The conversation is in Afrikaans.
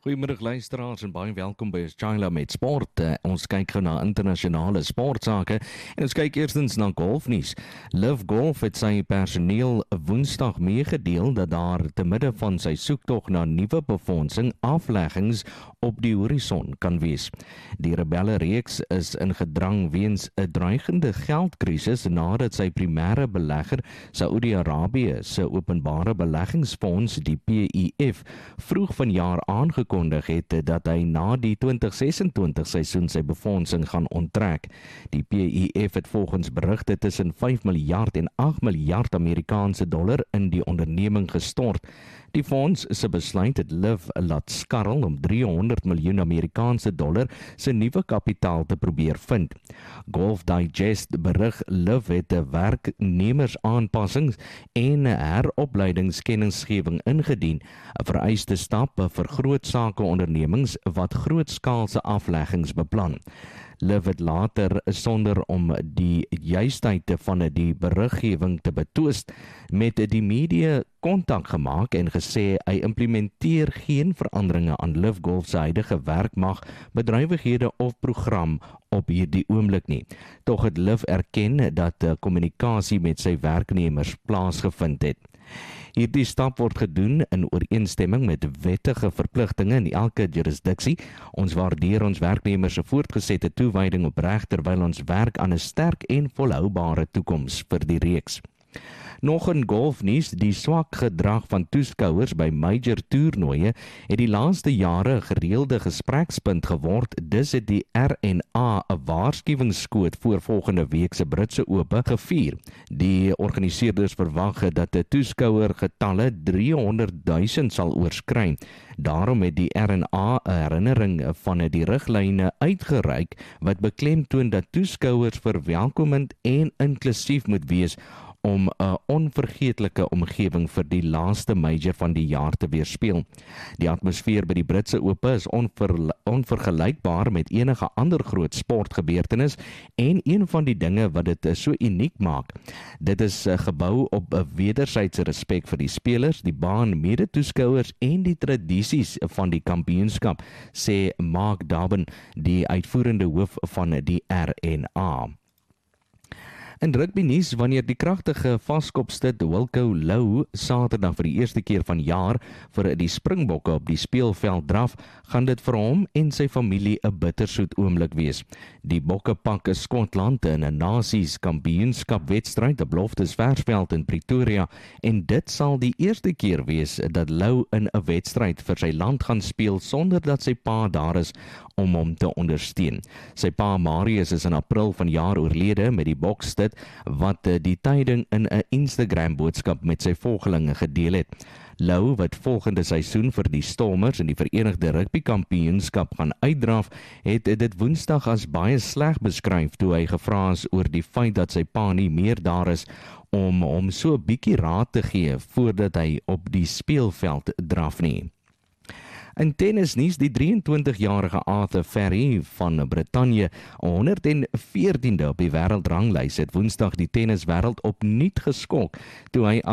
Goeiemiddag luisteraars en baie welkom by Chila met Sport. Ons kyk gou na internasionale sportsake en ons kyk eerstens na golfnuus. Liv Golf het sy personeel Woensdag meegedeel dat daar te midde van sy soektog na nuwe befondsing afleggings op die horison kan wees. Die rebelle reeks is in gedrang weens 'n dreigende geldkrisis nadat sy primêre belegger, Saudi-Arabië se openbare beleggingsfonds, die PIF, vroeg vanjaar aangekondig het dat hy na die 2026 seisoen sy befondsing gaan onttrek. Die PIF het volgens berigte tussen 5 miljard en 8 miljard Amerikaanse dollar in die onderneming gestort. Die fonds se besluit het Liv laat skarrel om 300 miljoen Amerikaanse dollar se nuwe kapitaal te probeer vind. Golf Digest berig Liv het 'n werknemersaanpassings en heropleidingskennisgewing ingedien, 'n vereiste stap vir groot sakeondernemings wat grootskaalse afleggings beplan. Liv het later, sonder om die juistheid van die beriggewing te betwis, met die media kontak gemaak en gesê hy implementeer geen veranderinge aan Liv Golf se huidige werkmag, bedrywighede of program op hierdie oomblik nie. Tog het Liv erken dat kommunikasie met sy werknemers plaasgevind het. Hierdie stap word gedoen in ooreenstemming met wettige verpligtinge in elke jurisdiksie. Ons waardeer ons werknemers se voortgesette toewyding opreg terwyl ons werk aan 'n sterk en volhoubare toekoms vir die reeks. Nog in golfnuus, die swak gedrag van toeskouers by major toernooie het die laaste jare 'n gereelde gesprekspunt geword. Dus het die R&A 'n waarskuwingsskoot voor volgende week se Britse Ope gevier. Die organiseerders verwag dat die toeskouergetalle 300,000 sal oorskry. Daarom het die R&A 'n herinnering van die riglyne uitgereik wat beklemtoon dat toeskouers verwelkomend en inklusief moet wees om 'n onvergeetlike omgewing vir die laaste major van die jaar te weerspieël. Die atmosfeer by die Britse Ope is onvergelykbaar met enige ander groot sportgebeurtenis en een van die dinge wat dit so uniek maak. Dit is gebou op 'n wederwysige respek vir die spelers, die baan, mede-toeskouers en die tradisies van die kampioenskap, sê Mark Darbin, die uitvoerende hoof van die R&A. In rugbynuus, wanneer die kragtige vaskopstit Wilco Louw Saterdag vir die eerste keer van jaar vir die Springbokke op die speelveld draf, gaan dit vir hom en sy familie 'n bittersoet oomblik wees. Die Bokke pak Skotland in 'n Nasies Kampioenskap wedstryd, 'n beloftesversveld in Pretoria, en dit sal die eerste keer wees dat Louw in 'n wedstryd vir sy land gaan speel sonder dat sy pa daar is om hom te ondersteun. Sy pa Marius is in April vanjaar oorlede met die bokstit, wat die tyding in 'n Instagram boodskap met sy volgelinge gedeel het. Louw, wat volgende seisoen vir die Stormers in die Verenigde Rugby Kampioenskap gaan uitdraf, het dit Woensdag as baie sleg beskryf toe hy gevra is oor die feit dat sy pa nie meer daar is om hom so 'n bietjie raad te gee voordat hy op die speelveld draf nie. In tennisnuus, die 23-jarige Arthur Ferry van Brittanje, 114de op die wêreldranglys, het Woensdag die tenniswêreld opnuut geskok toe hy